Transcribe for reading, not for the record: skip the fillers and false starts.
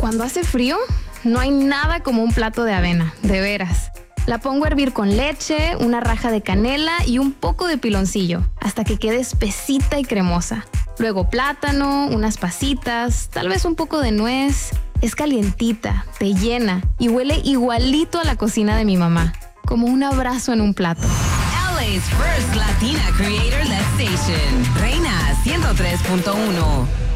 Cuando hace frío, no hay nada como un plato de avena, de veras. La pongo a hervir con leche, una raja de canela y un poco de piloncillo, hasta que quede espesita y cremosa. Luego plátano, unas pasitas, tal vez un poco de nuez. Es calientita, te llena y huele igualito a la cocina de mi mamá, como un abrazo en un plato. LA's first Latina Creator Led Station, Reina 103.1.